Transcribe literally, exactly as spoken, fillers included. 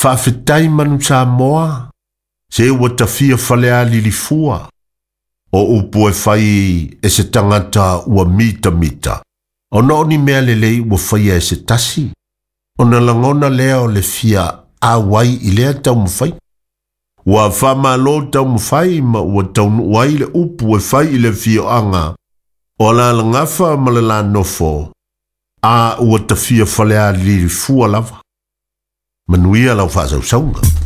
Whaafetai manu Samoa, se ua tafia whalea lilifua, o upu e whai e se tangata ua mita mita. O no ni mea lelei ua whaia e se tasi, o na langona lea o le fia a wai i lea tau mwhai. Ua whama lo tau mwhai ma ua taunu wai le upu e whai i le fia anga, o la langafa ma le la nofo, a ua tafia whalea lilifua lava. Manuia lau whaasau saunga.